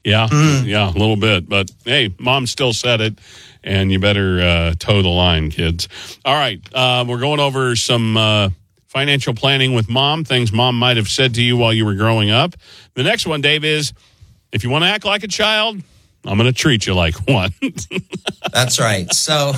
Yeah, yeah, a little bit. But, hey, Mom still said it, and you better toe the line, kids. All right, we're going over some financial planning with Mom, things Mom might have said to you while you were growing up. The next one, Dave, is if you want to act like a child, I'm going to treat you like one. That's right. So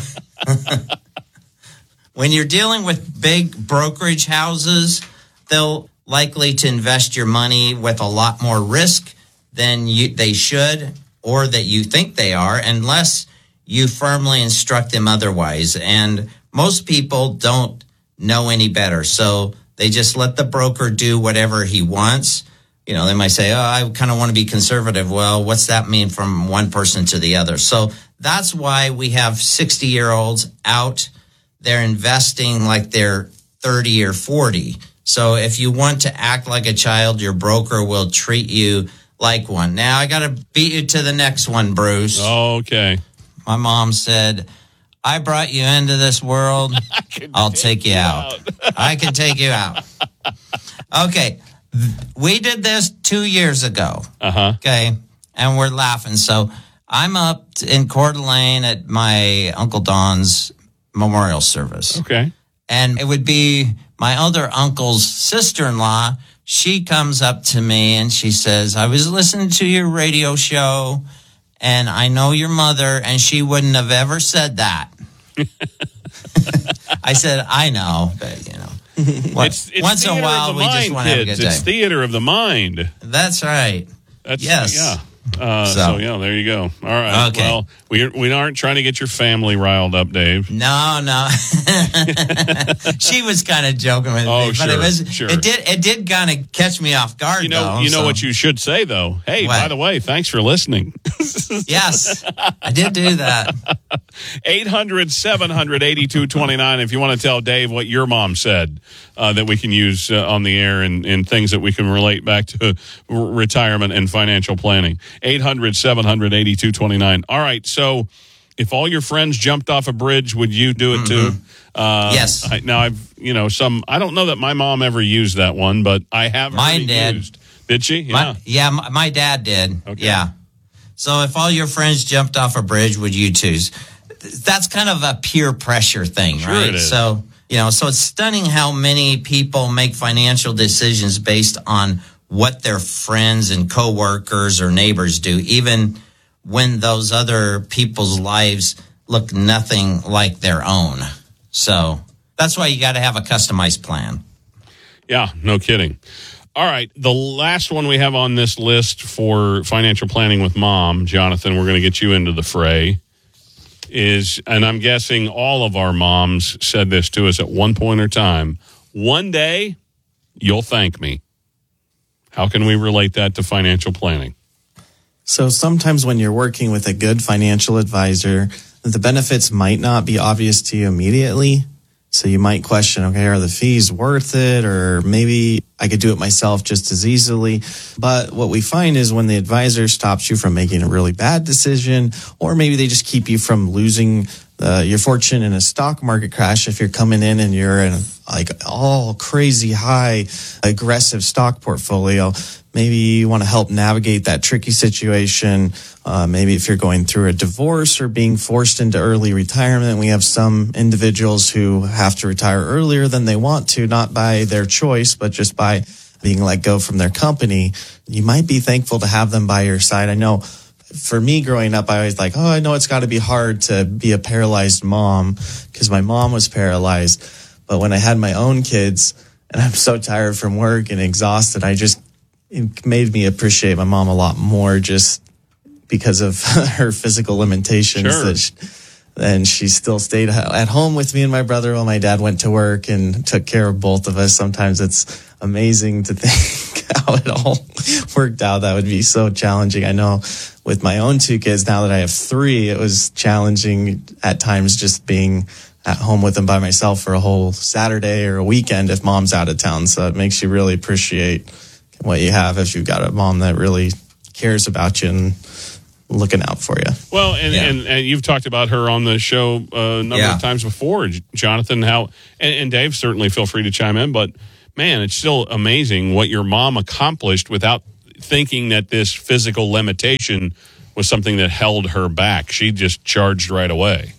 when you're dealing with big brokerage houses, they'll likely to invest your money with a lot more risk than they should or that you think they are, unless you firmly instruct them otherwise. And most people don't know any better, so they just let the broker do whatever he wants. You know, they might say, oh, I kind of want to be conservative. Well, what's that mean from one person to the other? So that's why we have 60-year-olds out there investing like they're 30 or 40. So if you want to act like a child, your broker will treat you like one. Now, I got to beat you to the next one, Bruce. Okay. My mom said, I brought you into this world. I'll take you out. I can take you out. Okay. We did this 2 years ago. Okay. And we're laughing. So I'm up in Coeur d'Alene at my Uncle Don's memorial service. Okay. And it would be my other uncle's sister-in-law. She comes up to me and she says, I was listening to your radio show and I know your mother, and she wouldn't have ever said that. I said, I know, but you know. It's once in a while, we just want to have a good time. It's theater of the mind. That's right. Yes. Yeah. So, there you go. All right. Okay. Well, we aren't trying to get your family riled up, Dave. No. She was kind of joking with me, but it did kind of catch me off guard. You know what you should say though. Hey, by the way, thanks for listening. Yes, I did do that. 800-700-8229. If you want to tell Dave what your mom said, that we can use on the air and things that we can relate back to retirement and financial planning. 800-700-8229. All right. So if all your friends jumped off a bridge, would you do it too? Yes. I don't know that my mom ever used that one, but I have. Mine did. Used. Did she? Yeah. My dad did. Okay. Yeah. So if all your friends jumped off a bridge, would you choose? That's kind of a peer pressure thing, sure right? It is. So, so it's stunning how many people make financial decisions based on what their friends and coworkers or neighbors do, even when those other people's lives look nothing like their own. So that's why you got to have a customized plan. Yeah, no kidding. All right, the last one we have on this list for financial planning with Mom, Jonathan, we're going to get you into the fray, is, and I'm guessing all of our moms said this to us at one point or time, one day you'll thank me. How can we relate that to financial planning? So sometimes when you're working with a good financial advisor, the benefits might not be obvious to you immediately. So you might question, okay, are the fees worth it? Or maybe I could do it myself just as easily. But what we find is when the advisor stops you from making a really bad decision, or maybe they just keep you from losing your fortune in a stock market crash, if you're coming in and you're in like all crazy high aggressive stock portfolio, maybe you want to help navigate that tricky situation. Maybe if you're going through a divorce or being forced into early retirement, we have some individuals who have to retire earlier than they want to, not by their choice, but just by being let go from their company. You might be thankful to have them by your side. I know for me growing up, I always I know it's got to be hard to be a paralyzed mom because my mom was paralyzed. But when I had my own kids and I'm so tired from work and exhausted, it made me appreciate my mom a lot more just because of her physical limitations. Sure. And she still stayed at home with me and my brother while my dad went to work and took care of both of us. Sometimes it's amazing to think how it all worked out. That would be so challenging. I know with my own two kids, now that I have three, it was challenging at times just being at home with them by myself for a whole Saturday or a weekend if mom's out of town. So it makes you really appreciate what you have if you've got a mom that really cares about you and looking out for you. Well, and you've talked about her on the show a number of times before, Jonathan, and Dave, certainly feel free to chime in, but man, it's still amazing what your mom accomplished without thinking that this physical limitation was something that held her back. She just charged right away.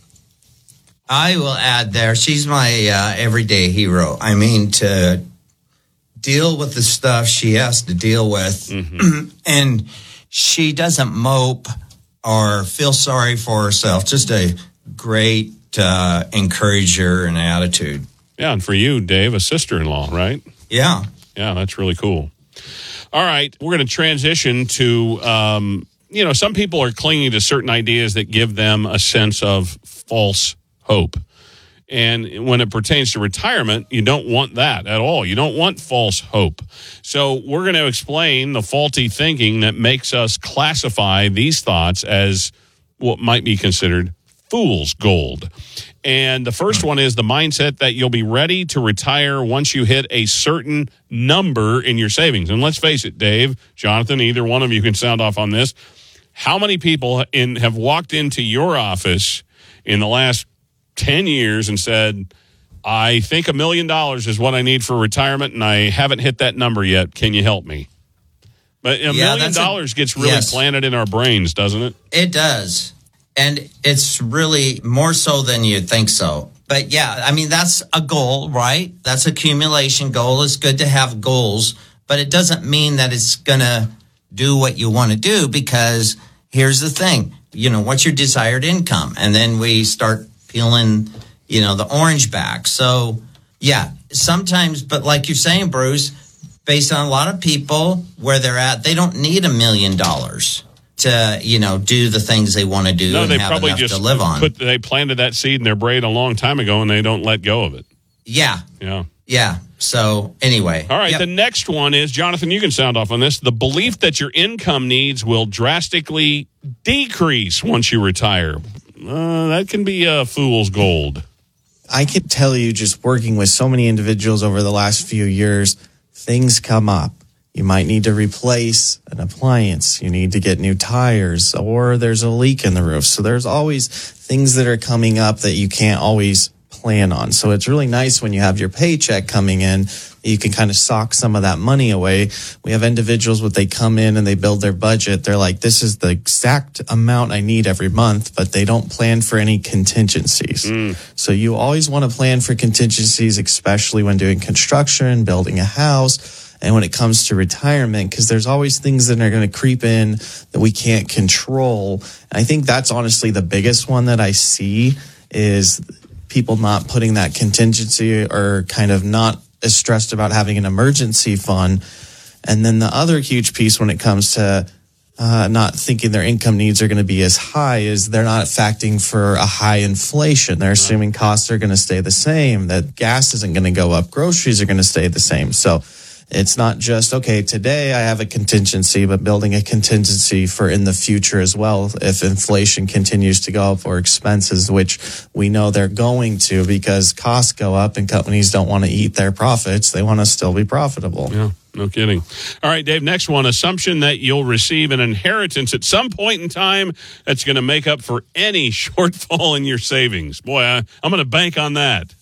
I will add there, she's my everyday hero. I mean, to deal with the stuff she has to deal with, and she doesn't mope or feel sorry for herself. Just a great encourager and attitude. Yeah, and for you, Dave, a sister-in-law, right? Yeah. Yeah, that's really cool. All right, we're going to transition to, some people are clinging to certain ideas that give them a sense of false hope. And when it pertains to retirement, you don't want that at all. You don't want false hope. So we're going to explain the faulty thinking that makes us classify these thoughts as what might be considered fool's gold. And the first one is the mindset that you'll be ready to retire once you hit a certain number in your savings. And let's face it, Dave, Jonathan, either one of you can sound off on this. How many people have walked into your office in the last 10 years and said, I think $1 million is what I need for retirement, and I haven't hit that number yet. Can you help me? But $1 million gets really planted in our brains, doesn't it? It does. And it's really more so than you'd think so. But yeah, I mean, that's a goal, right? That's accumulation goal. It's good to have goals, but it doesn't mean that it's going to do what you want to do, because here's the thing, what's your desired income? And then we start peeling, the orange back. So yeah, sometimes, but like you're saying, Bruce, based on a lot of people where they're at, they don't need $1 million to, do the things they want to do and have enough to live on. They planted that seed in their brain a long time ago, and they don't let go of it. Yeah. Yeah. Yeah. So anyway. All right. Yep. The next one is, Jonathan, you can sound off on this. The belief that your income needs will drastically decrease once you retire. That can be a fool's gold. I can tell you, just working with so many individuals over the last few years, things come up. You might need to replace an appliance. You need to get new tires, or there's a leak in the roof. So there's always things that are coming up that you can't always plan on. So it's really nice when you have your paycheck coming in, you can kind of sock some of that money away. We have individuals when they come in and they build their budget, they're like, this is the exact amount I need every month, but they don't plan for any contingencies. So you always want to plan for contingencies, especially when doing construction, building a house, and when it comes to retirement, because there's always things that are going to creep in that we can't control. And I think that's honestly the biggest one that I see is people not putting that contingency, or kind of not as stressed about having an emergency fund. And then the other huge piece when it comes to not thinking their income needs are going to be as high is they're not factoring for a high inflation. They're assuming costs are going to stay the same, that gas isn't going to go up, groceries are going to stay the same. So it's not just, okay, today I have a contingency, but building a contingency for in the future as well if inflation continues to go up, or expenses, which we know they're going to, because costs go up and companies don't want to eat their profits. They want to still be profitable. Yeah, no kidding. All right, Dave, next one, assumption that you'll receive an inheritance at some point in time that's going to make up for any shortfall in your savings. Boy, I'm going to bank on that.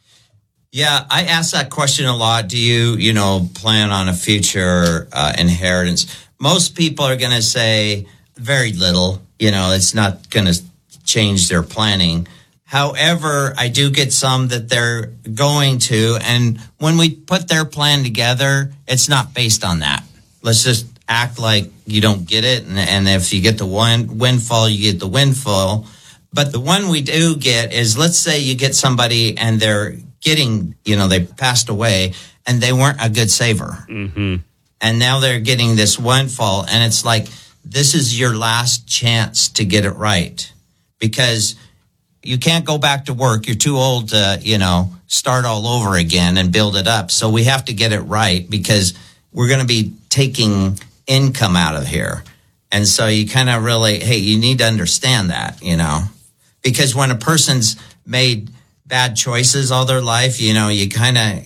Yeah, I ask that question a lot. Do you, plan on a future inheritance? Most people are going to say very little. It's not going to change their planning. However, I do get some that they're going to. And when we put their plan together, it's not based on that. Let's just act like you don't get it. And if you get the windfall, you get the windfall. But the one we do get is, let's say you get somebody and they're getting, they passed away and they weren't a good saver. Mm-hmm. And now they're getting this windfall. And it's like, this is your last chance to get it right, because you can't go back to work. You're too old to, start all over again and build it up. So we have to get it right, because we're going to be taking income out of here. And so you kind of really, hey, you need to understand that, because when a person's made bad choices all their life, you kind of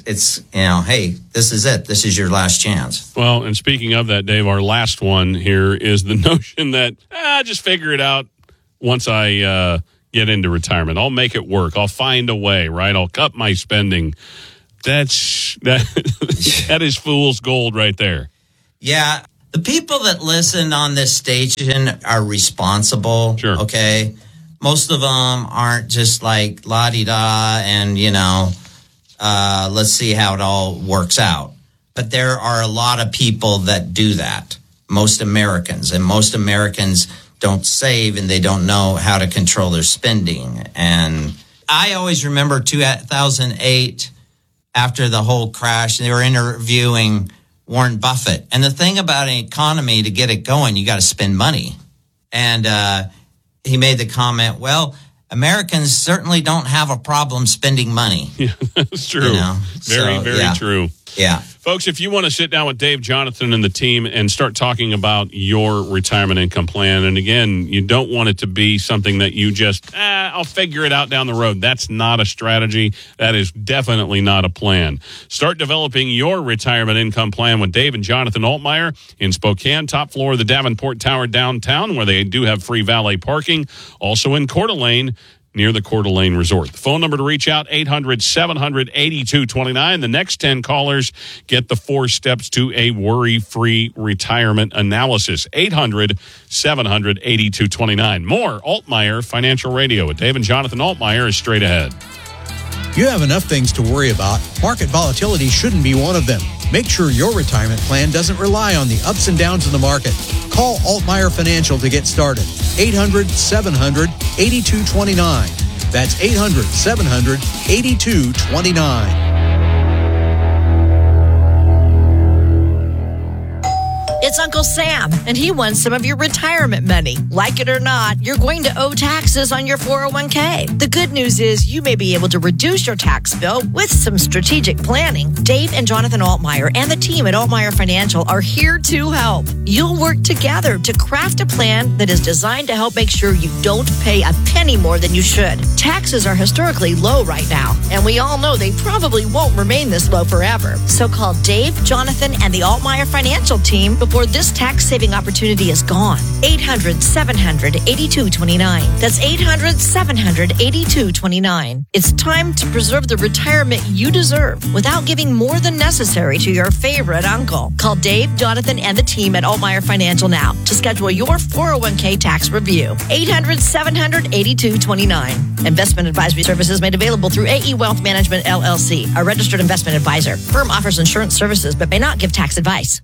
hey, this is it. This is your last chance. Well, and speaking of that, Dave, our last one here is the notion that just figure it out once I get into retirement. I'll make it work. I'll find a way, right? I'll cut my spending. That is fool's gold right there. Yeah, the people that listen on this station are responsible. Sure. Okay. Most of them aren't just like la-di-da and, let's see how it all works out. But there are a lot of people that do that. Most Americans don't save and they don't know how to control their spending. And I always remember 2008, after the whole crash, they were interviewing Warren Buffett. And the thing about an economy, to get it going, you got to spend money. And he made the comment, well, Americans certainly don't have a problem spending money. Yeah, that's true. Very true. Yeah. Folks, if you want to sit down with Dave, Jonathan, and the team and start talking about your retirement income plan, and again, you don't want it to be something that you just, I'll figure it out down the road. That's not a strategy. That is definitely not a plan. Start developing your retirement income plan with Dave and Jonathan Altmeyer in Spokane, top floor of the Davenport Tower downtown, where they do have free valet parking. Also in Coeur d'Alene, near the Coeur d'Alene Resort. The phone number to reach out, 800-700-8229. The next 10 callers get the 4 steps to a worry-free retirement analysis. 800-700-8229. More Altmeyer Financial Radio with Dave and Jonathan Altmeyer is straight ahead. You have enough things to worry about. Market volatility shouldn't be one of them. Make sure your retirement plan doesn't rely on the ups and downs of the market. Call Altmeyer Financial to get started. 800-700-8229. That's 800-700-8229. It's Uncle Sam, and he wants some of your retirement money. Like it or not, you're going to owe taxes on your 401k. The good news is you may be able to reduce your tax bill with some strategic planning. Dave and Jonathan Altmeyer and the team at Altmeyer Financial are here to help. You'll work together to craft a plan that is designed to help make sure you don't pay a penny more than you should. Taxes are historically low right now, and we all know they probably won't remain this low forever. So call Dave, Jonathan, and the Altmeyer Financial team before this tax-saving opportunity is gone. 800-700-8229. That's 800-700-8229. It's time to preserve the retirement you deserve without giving more than necessary to your favorite uncle. Call Dave, Jonathan, and the team at Altmeyer Financial now to schedule your 401k tax review. 800-700-8229. Investment advisory services made available through AE Wealth Management, LLC, a registered investment advisor. Firm offers insurance services but may not give tax advice.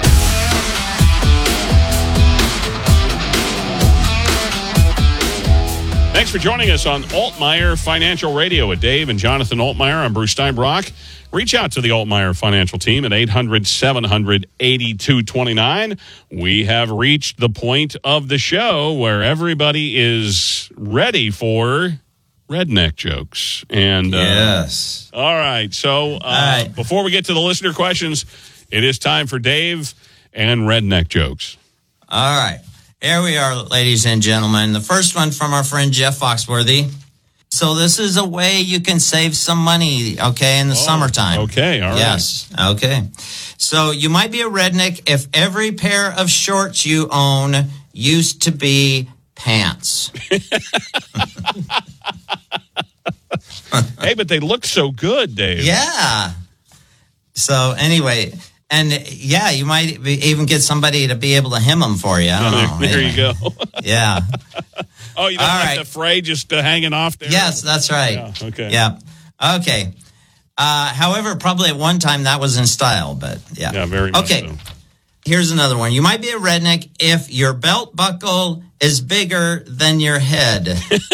Thanks for joining us on Altmeyer Financial Radio with Dave and Jonathan Altmeyer. I'm Bruce Steinbrock. Reach out to the Altmeyer Financial team at 800-700-8229. We have reached the point of the show where everybody is ready for redneck jokes. And yes. All right. So before we get to the listener questions, it is time for Dave and redneck jokes. All right. Here we are, ladies and gentlemen. The first one from our friend Jeff Foxworthy. So this is a way you can save some money, okay, in the summertime. Okay, all right. Yes, okay. So you might be a redneck if every pair of shorts you own used to be pants. Hey, but they look so good, Dave. Yeah. So anyway... And, yeah, you might even get somebody to be able to hem them for you. I don't know. There you go. Yeah. Oh, you don't like the fray just hanging off there? Yes, that's right. Yeah, okay. Yeah. Okay. However, probably at one time that was in style, but yeah. Yeah, very much so. Here's another one. You might be a redneck if your belt buckle is bigger than your head.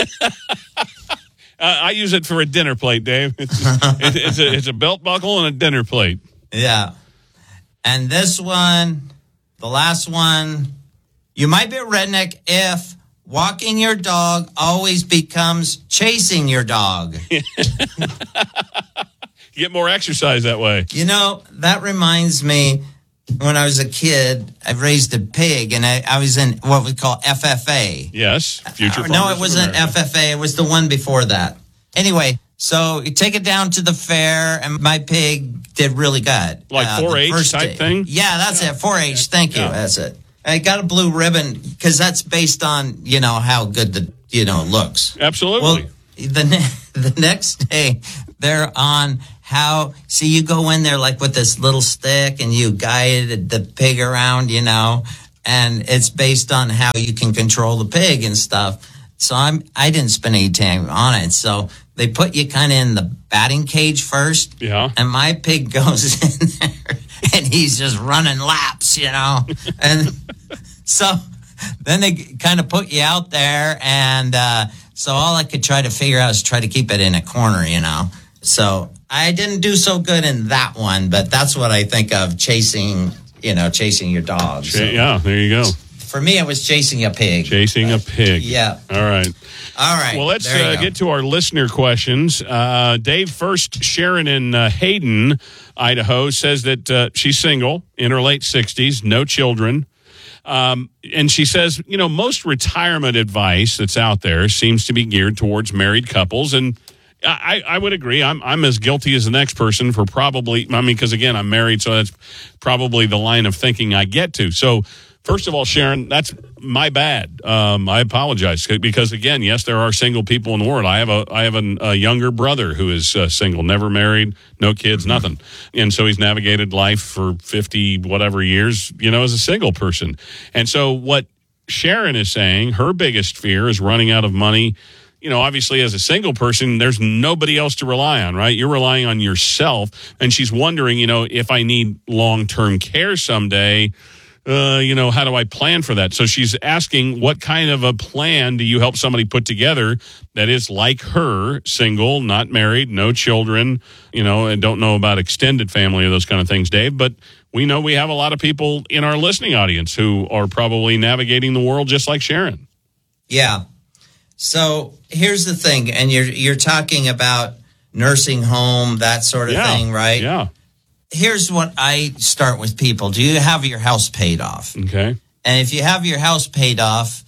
I use it for a dinner plate, Dave. It's a belt buckle and a dinner plate. Yeah. And this one, the last one, you might be a redneck if walking your dog always becomes chasing your dog. You get more exercise that way. You know, that reminds me, when I was a kid, I raised a pig, and I was in what we call FFA. Yes, Future No, it wasn't FFA. It was the one before that. Anyway, so you take it down to the fair, and my pig did really good. Like 4-H type thing? Yeah, that's it. 4-H. Thank you. Yeah. That's it. I got a blue ribbon because that's based on, how good the, looks. Absolutely. Well, the next day, they're on you go in there like with this little stick and you guide the pig around, and it's based on how you can control the pig and stuff. So I didn't spend any time on it. So they put you kind of in the batting cage first. Yeah. And my pig goes in there and he's just running laps, And so then they kind of put you out there. And so all I could try to figure out is try to keep it in a corner, So I didn't do so good in that one, but that's what I think of chasing your dog. So Yeah, there you go. for me, it was chasing a pig. Chasing a pig. Yeah. All right. All right. Well, let's get to our listener questions. Dave, first, Sharon in Hayden, Idaho, says that she's single, in her late 60s, no children. And she says, most retirement advice that's out there seems to be geared towards married couples. And I would agree. I'm as guilty as the next person for because again, I'm married, so that's probably the line of thinking I get to. So, first of all, Sharon, that's my bad. I apologize because, again, yes, there are single people in the world. I have a younger brother who is single, never married, no kids, nothing, and so he's navigated life for 50 whatever years, as a single person. And so, what Sharon is saying, her biggest fear is running out of money. Obviously, as a single person, there's nobody else to rely on, right? You're relying on yourself, and she's wondering, if I need long-term care someday. How do I plan for that? So she's asking, what kind of a plan do you help somebody put together that is like her, single, not married, no children, and don't know about extended family or those kind of things, Dave. But we know we have a lot of people in our listening audience who are probably navigating the world just like Sharon. Yeah. So here's the thing, and you're talking about nursing home, that sort of thing, right? Yeah. Here's what I start with people. Do you have your house paid off? Okay. And if you have your house paid off,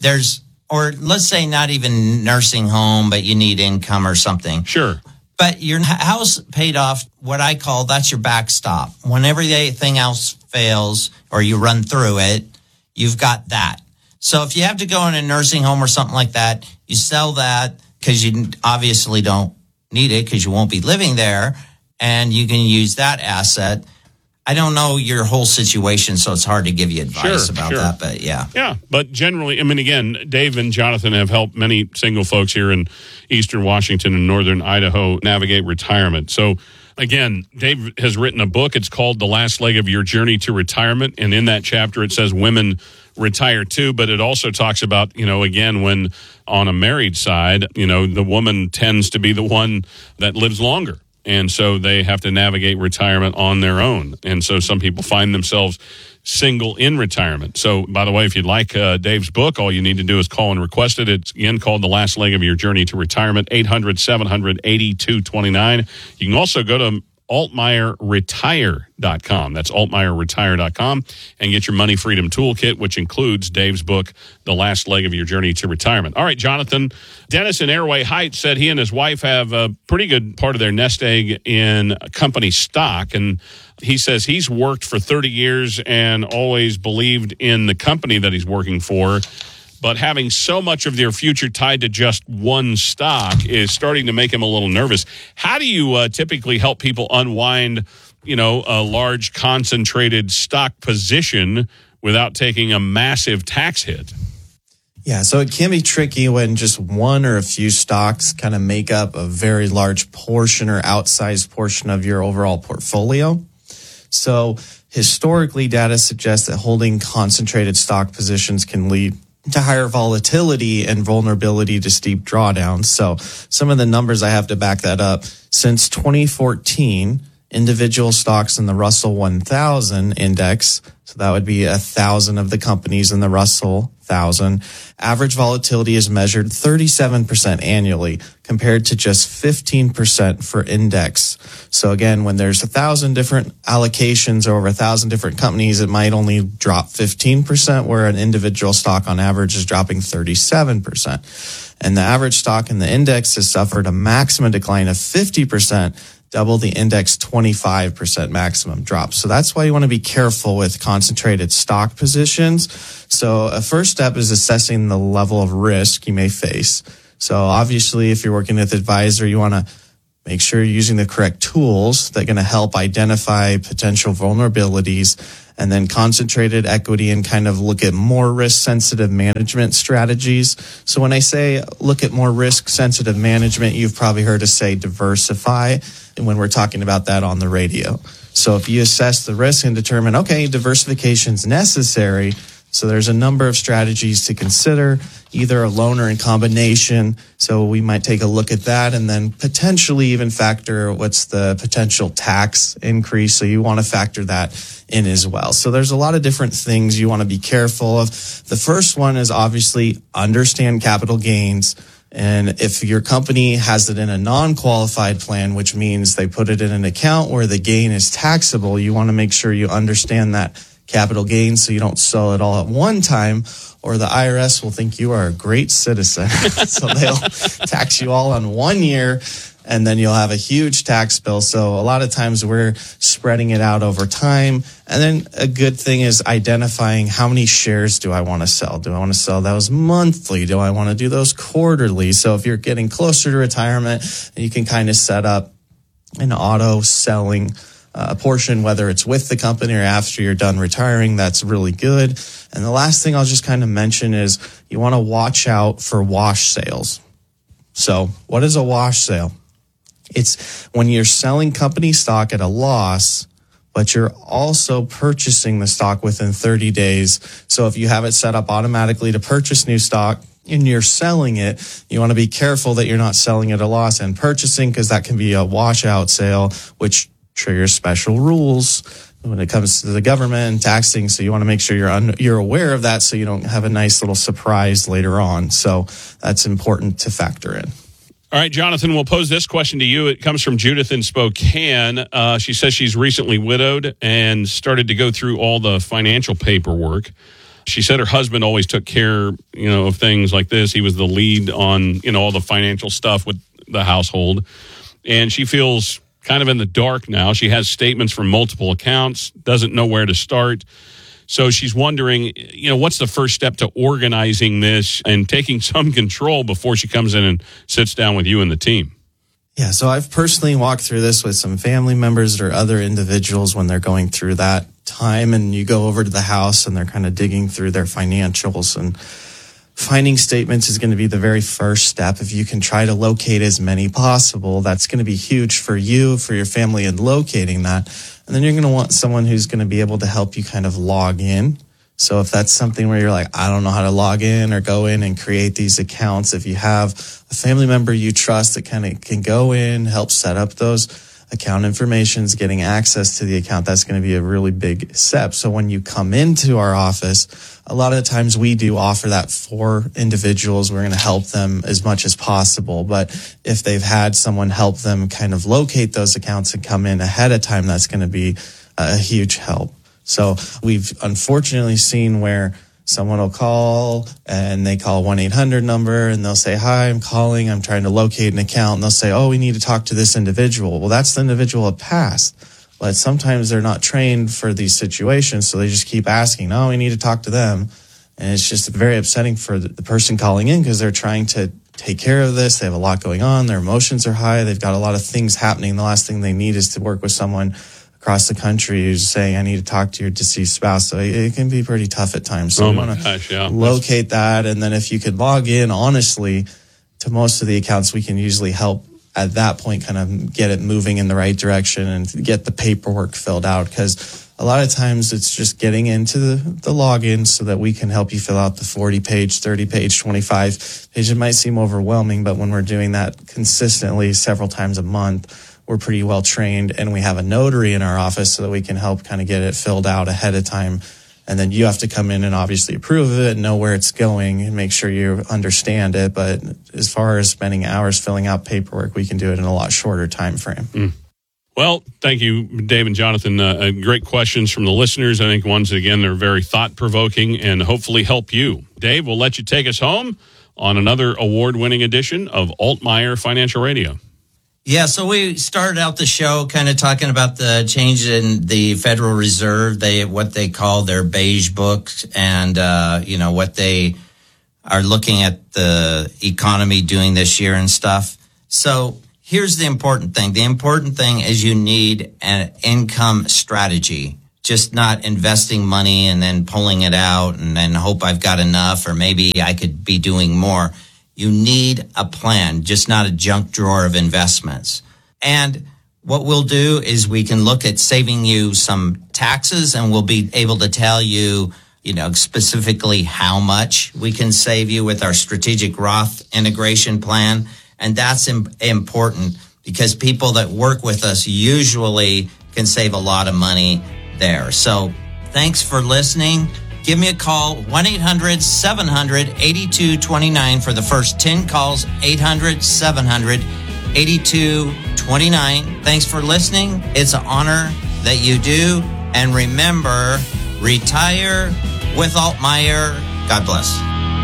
or let's say not even nursing home, but you need income or something. Sure. But your house paid off, what I call, that's your backstop. Whenever anything else fails or you run through it, you've got that. So if you have to go in a nursing home or something like that, you sell that because you obviously don't need it because you won't be living there. And you can use that asset. I don't know your whole situation, so it's hard to give you advice about that. But yeah. Yeah. But generally, again, Dave and Jonathan have helped many single folks here in eastern Washington and northern Idaho navigate retirement. So, again, Dave has written a book. It's called The Last Leg of Your Journey to Retirement. And in that chapter, it says women retire too. But it also talks about, again, when on a married side, the woman tends to be the one that lives longer. And so they have to navigate retirement on their own. And so some people find themselves single in retirement. So, by the way, if you'd like Dave's book, all you need to do is call and request it. It's, again, called The Last Leg of Your Journey to Retirement, 800-700-8229. You can also go to altmeierretire.com. That's altmeierretire.com, and get your money freedom toolkit, which includes Dave's book, The Last Leg of Your Journey to Retirement. All right, Jonathan. Dennis in Airway Heights said he and his wife have a pretty good part of their nest egg in company stock, and he says he's worked for 30 years and always believed in the company that he's working for. But having so much of their future tied to just one stock is starting to make him a little nervous. How do you typically help people unwind, a large concentrated stock position without taking a massive tax hit? Yeah, so it can be tricky when just one or a few stocks kind of make up a very large portion or outsized portion of your overall portfolio. So historically, data suggests that holding concentrated stock positions can lead to higher volatility and vulnerability to steep drawdowns. So some of the numbers I have to back that up. Since 2014, individual stocks in the Russell 1000 index, so that would be 1,000 of the companies in the Russell 1000, average volatility is measured 37% annually compared to just 15% for index. So again, when there's 1,000 different allocations over 1,000 different companies, it might only drop 15%, where an individual stock on average is dropping 37%. And the average stock in the index has suffered a maximum decline of 50%, double the index 25% maximum drop. So that's why you want to be careful with concentrated stock positions. So a first step is assessing the level of risk you may face. So obviously, if you're working with an advisor, you want to make sure you're using the correct tools that are going to help identify potential vulnerabilities, and then concentrated equity and kind of look at more risk-sensitive management strategies. So when I say look at more risk-sensitive management, you've probably heard us say diversify when we're talking about that on the radio. So if you assess the risk and determine, okay, diversification is necessary, so there's a number of strategies to consider, either alone or in combination. So we might take a look at that and then potentially even factor what's the potential tax increase. So you want to factor that in as well. So there's a lot of different things you want to be careful of. The first one is obviously understand capital gains. And if your company has it in a non-qualified plan, which means they put it in an account where the gain is taxable, you want to make sure you understand that capital gains so you don't sell it all at one time, or the IRS will think you are a great citizen. So they'll tax you all on 1 year, and then you'll have a huge tax bill. So a lot of times we're spreading it out over time. And then a good thing is identifying how many shares do I want to sell? Do I want to sell those monthly? Do I want to do those quarterly? So if you're getting closer to retirement, you can kind of set up an auto selling a portion, whether it's with the company or after you're done retiring. That's really good. And the last thing I'll just kind of mention is you want to watch out for wash sales. So what is a wash sale? It's when you're selling company stock at a loss, but you're also purchasing the stock within 30 days. So if you have it set up automatically to purchase new stock and you're selling it, you want to be careful that you're not selling at a loss and purchasing, because that can be a washout sale, which triggers special rules when it comes to the government and taxing. So you want to make sure you're aware of that so you don't have a nice little surprise later on. So that's important to factor in. All right, Jonathan, we'll pose this question to you. It comes from Judith in Spokane. She says she's recently widowed and started to go through all the financial paperwork. She said her husband always took care, of things like this. He was the lead on, all the financial stuff with the household. And she feels kind of in the dark now. She has statements from multiple accounts, doesn't know where to start. So she's wondering, what's the first step to organizing this and taking some control before she comes in and sits down with you and the team? Yeah, so I've personally walked through this with some family members or other individuals when they're going through that time, and you go over to the house and they're kind of digging through their financials, and finding statements is going to be the very first step. If you can try to locate as many possible, that's going to be huge for you, for your family in locating that. And then you're going to want someone who's going to be able to help you kind of log in. So if that's something where you're like, I don't know how to log in or go in and create these accounts, if you have a family member you trust that kind of can go in, help set up those account informations, getting access to the account, that's going to be a really big step. So when you come into our office, a lot of the times we do offer that for individuals. We're going to help them as much as possible. But if they've had someone help them kind of locate those accounts and come in ahead of time, that's going to be a huge help. So we've unfortunately seen where someone will call and they call 1-800 number and they'll say, hi, I'm calling, I'm trying to locate an account. And they'll say, oh, we need to talk to this individual. Well, that's the individual that passed. But sometimes they're not trained for these situations. So they just keep asking, oh, we need to talk to them. And it's just very upsetting for the person calling in because they're trying to take care of this. They have a lot going on. Their emotions are high. They've got a lot of things happening. The last thing they need is to work with someone across the country who's saying, I need to talk to your deceased spouse. So it can be pretty tough at times. So you want to locate that. And then if you could log in, honestly, to most of the accounts, we can usually help at that point kind of get it moving in the right direction and get the paperwork filled out. Because a lot of times it's just getting into the login so that we can help you fill out the 40-page, 30-page, 25-page. It might seem overwhelming, but when we're doing that consistently several times a month, we're pretty well trained, and we have a notary in our office so that we can help kind of get it filled out ahead of time. And then you have to come in and obviously approve of it and know where it's going and make sure you understand it. But as far as spending hours filling out paperwork, we can do it in a lot shorter time frame. Well, thank you, Dave and Jonathan. Great questions from the listeners. I think once again, they're very thought-provoking and hopefully help you. Dave, we'll let you take us home on another award-winning edition of Altmaier Financial Radio. Yeah, so we started out the show kind of talking about the change in the Federal Reserve, what they call their beige book, and what they are looking at the economy doing this year and stuff. So, here's the important thing. The important thing is you need an income strategy, just not investing money and then pulling it out and then hope I've got enough or maybe I could be doing more. You need a plan, just not a junk drawer of investments. And what we'll do is we can look at saving you some taxes, and we'll be able to tell you, specifically how much we can save you with our strategic Roth integration plan. And that's important because people that work with us usually can save a lot of money there. So thanks for listening. Give me a call, 1-800-700-8229 for the first 10 calls, 800-700-8229. Thanks for listening. It's an honor that you do. And remember, retire with Altmaier. God bless.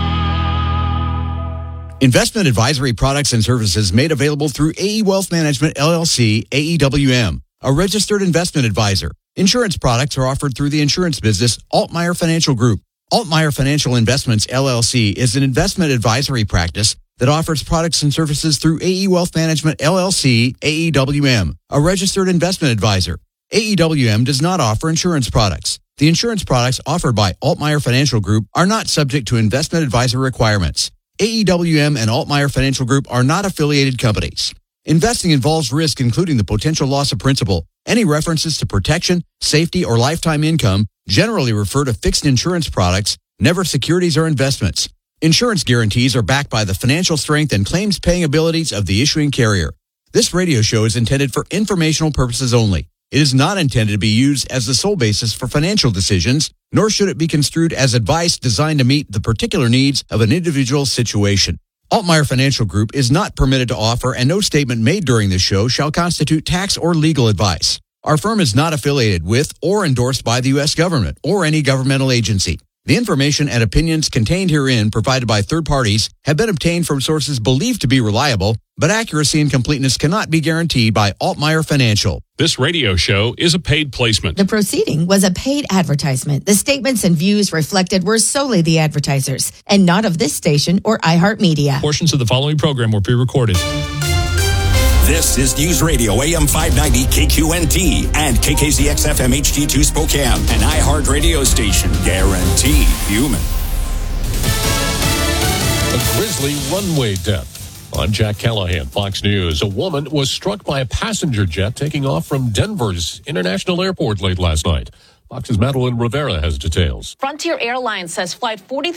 Investment advisory products and services made available through AE Wealth Management, LLC, AEWM, a registered investment advisor. Insurance products are offered through the insurance business Altmaier Financial Group. Altmaier Financial Investments, LLC is an investment advisory practice that offers products and services through AE Wealth Management, LLC, AEWM, a registered investment advisor. AEWM does not offer insurance products. The insurance products offered by Altmaier Financial Group are not subject to investment advisor requirements. AEWM and Altmaier Financial Group are not affiliated companies. Investing involves risk, including the potential loss of principal. Any references to protection, safety, or lifetime income generally refer to fixed insurance products, never securities or investments. Insurance guarantees are backed by the financial strength and claims-paying abilities of the issuing carrier. This radio show is intended for informational purposes only. It is not intended to be used as the sole basis for financial decisions, nor should it be construed as advice designed to meet the particular needs of an individual situation. Altmaier Financial Group is not permitted to offer, and no statement made during this show shall constitute tax or legal advice. Our firm is not affiliated with or endorsed by the U.S. government or any governmental agency. The information and opinions contained herein provided by third parties have been obtained from sources believed to be reliable, but accuracy and completeness cannot be guaranteed by Altmaier Financial. This radio show is a paid placement. The proceeding was a paid advertisement. The statements and views reflected were solely the advertisers and not of this station or iHeartMedia. Portions of the following program were pre-recorded. This is News Radio AM 590 KQNT and KKZX-FM HD2 Spokane, an iHeart radio station, guaranteed human. A grisly runway death. I'm Jack Callahan, Fox News. A woman was struck by a passenger jet taking off from Denver's International Airport late last night. Fox's Madeline Rivera has details. Frontier Airlines says Flight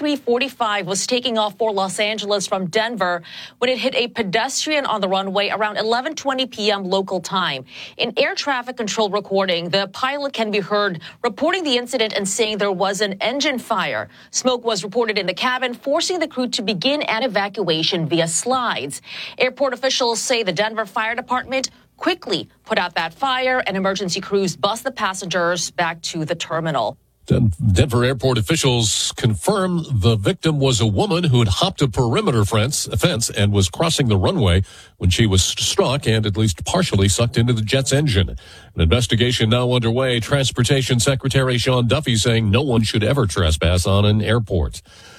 4345 was taking off for Los Angeles from Denver when it hit a pedestrian on the runway around 11:20 p.m. local time. In air traffic control recording, the pilot can be heard reporting the incident and saying there was an engine fire. Smoke was reported in the cabin, forcing the crew to begin an evacuation via slides. Airport officials say the Denver Fire Department quickly put out that fire, and emergency crews bus the passengers back to the terminal. Denver airport officials confirm the victim was a woman who had hopped a perimeter fence and was crossing the runway when she was struck and at least partially sucked into the jet's engine. An investigation now underway. Transportation Secretary Sean Duffy saying no one should ever trespass on an airport.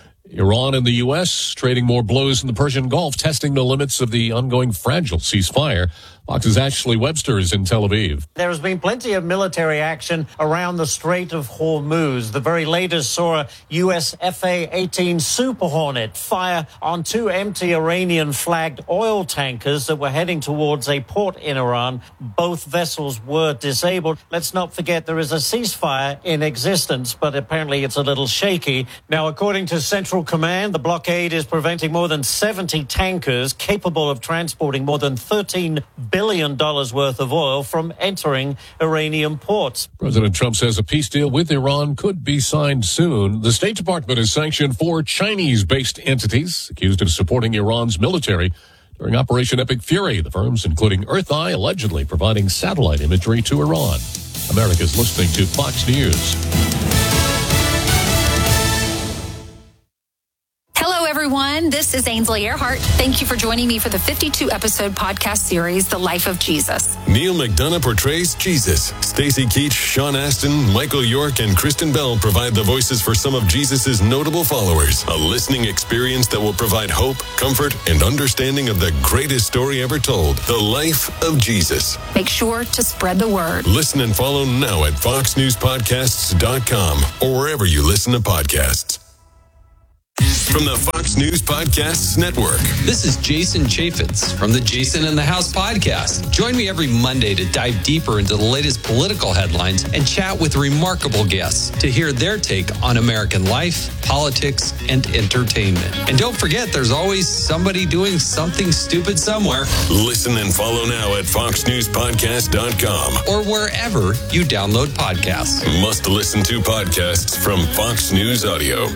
Iran and the U.S. trading more blows in the Persian Gulf, testing the limits of the ongoing fragile ceasefire. Fox's Ashley Webster is in Tel Aviv. There has been plenty of military action around the Strait of Hormuz. The very latest saw a U.S. FA-18 Super Hornet fire on two empty Iranian-flagged oil tankers that were heading towards a port in Iran. Both vessels were disabled. Let's not forget there is a ceasefire in existence, but apparently it's a little shaky. Now, according to Central Command, the blockade is preventing more than 70 tankers capable of transporting more than $13 billion worth of oil from entering Iranian ports. President Trump says a peace deal with Iran could be signed soon. The State Department has sanctioned 4 Chinese-based entities accused of supporting Iran's military during Operation Epic Fury. The firms, including EarthEye, allegedly providing satellite imagery to Iran. America's listening to Fox News. Hello, Hello, everyone. This is Ainsley Earhart. Thank you for joining me for the 52-episode podcast series, The Life of Jesus. Neil McDonough portrays Jesus. Stacey Keach, Sean Astin, Michael York, and Kristen Bell provide the voices for some of Jesus' notable followers. A listening experience that will provide hope, comfort, and understanding of the greatest story ever told, the life of Jesus. Make sure to spread the word. Listen and follow now at foxnewspodcasts.com or wherever you listen to podcasts. From the Fox News Podcasts Network. This is Jason Chaffetz from the Jason in the House podcast. Join me every Monday to dive deeper into the latest political headlines and chat with remarkable guests to hear their take on American life, politics, and entertainment. And don't forget, there's always somebody doing something stupid somewhere. Listen and follow now at foxnewspodcast.com or wherever you download podcasts. Must listen to podcasts from Fox News Audio.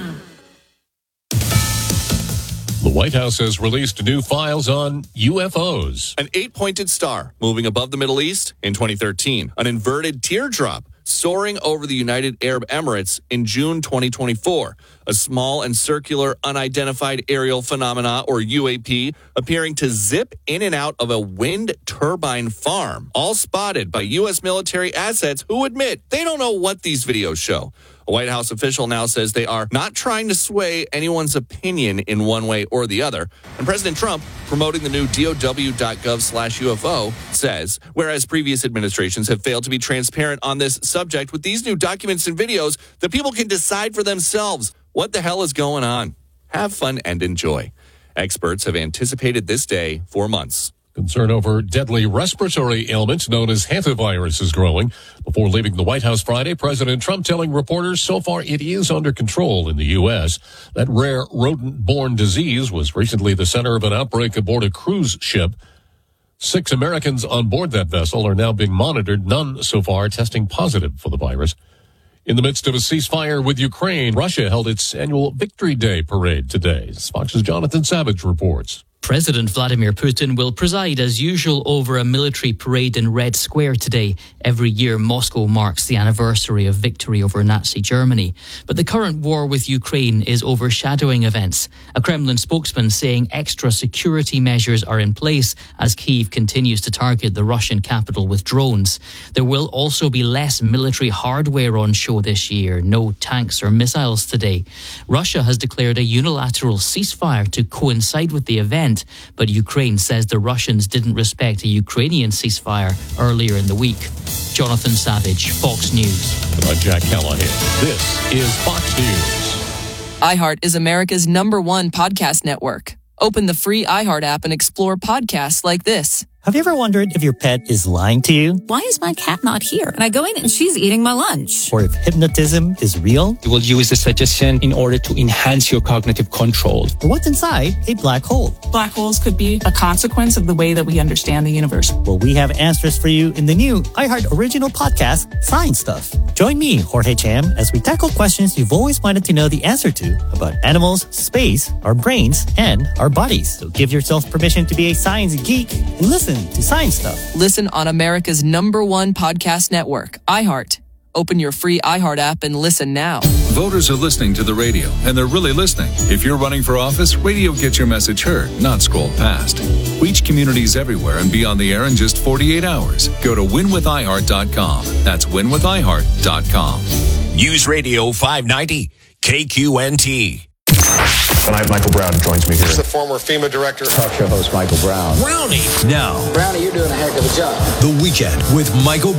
The White House has released new files on UFOs. An 8-pointed star moving above the Middle East in 2013. An inverted teardrop soaring over the United Arab Emirates in June 2024. A small and circular unidentified aerial phenomena, or UAP, appearing to zip in and out of a wind turbine farm. All spotted by U.S. military assets who admit they don't know what these videos show. A White House official now says they are not trying to sway anyone's opinion in one way or the other. And President Trump, promoting the new DOW.gov/UFO, says, whereas previous administrations have failed to be transparent on this subject, with these new documents and videos, the people can decide for themselves what the hell is going on. Have fun and enjoy. Experts have anticipated this day for months. Concern over deadly respiratory ailments known as hantavirus is growing. Before leaving the White House Friday, President Trump telling reporters so far it is under control in the U.S. That rare rodent-borne disease was recently the center of an outbreak aboard a cruise ship. 6 Americans on board that vessel are now being monitored, none so far testing positive for the virus. In the midst of a ceasefire with Ukraine, Russia held its annual Victory Day parade today. Fox's Jonathan Savage reports. President Vladimir Putin will preside as usual over a military parade in Red Square today. Every year, Moscow marks the anniversary of victory over Nazi Germany. But the current war with Ukraine is overshadowing events. A Kremlin spokesman saying extra security measures are in place as Kyiv continues to target the Russian capital with drones. There will also be less military hardware on show this year. No tanks or missiles today. Russia has declared a unilateral ceasefire to coincide with the event. But Ukraine says the Russians didn't respect a Ukrainian ceasefire earlier in the week. Jonathan Savage, Fox News. I'm Jack Callahan. This is Fox News. iHeart is America's #1 podcast network. Open the free iHeart app and explore podcasts like this. Have you ever wondered if your pet is lying to you? Why is my cat not here? And I go in and she's eating my lunch. Or if hypnotism is real? You will use the suggestion in order to enhance your cognitive control. Or what's inside a black hole? Black holes could be a consequence of the way that we understand the universe. Well, we have answers for you in the new iHeart original podcast, Science Stuff. Join me, Jorge Cham, as we tackle questions you've always wanted to know the answer to about animals, space, our brains, and our bodies. So give yourself permission to be a science geek and listen to Science Stuff. Listen on America's #1 podcast network, iHeart. Open your free iHeart app and listen now. Voters are listening to the radio, and they're really listening. If you're running for office, radio gets your message heard, not scrolled past. Reach communities everywhere and be on the air in just 48 hours. Go to winwithiheart.com. That's winwithiheart.com. News Radio 590, KQNT. Tonight, Michael Brown joins me here. He's the former FEMA director. Talk show host Michael Brown. Brownie. Now. Brownie, you're doing a heck of a job. The Weekend with Michael